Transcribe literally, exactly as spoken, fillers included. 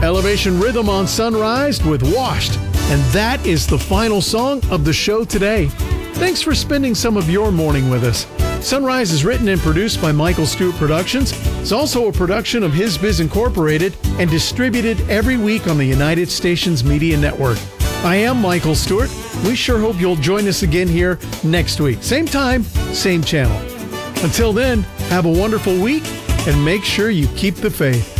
Elevation Rhythm on Sunrise with Washed. And that is the final song of the show today. Thanks for spending some of your morning with us. Sunrise is written and produced by Michael Stewart Productions. It's also a production of His Biz Incorporated and distributed every week on the United Stations Media Network. I am Michael Stewart. We sure hope you'll join us again here next week. Same time, same channel. Until then, have a wonderful week and make sure you keep the faith.